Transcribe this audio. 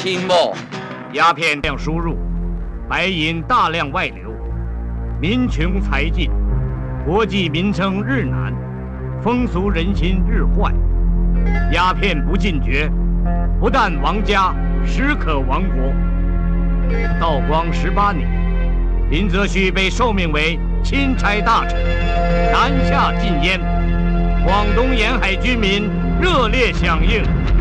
清末， 鸦片大量输入，白银大量外流，民穷财尽，国计民生日难，风俗人心日坏。鸦片不禁绝，不但亡家，实可亡国。道光18年，林则徐被受命为钦差大臣，南下禁烟，广东沿海居民热烈响应。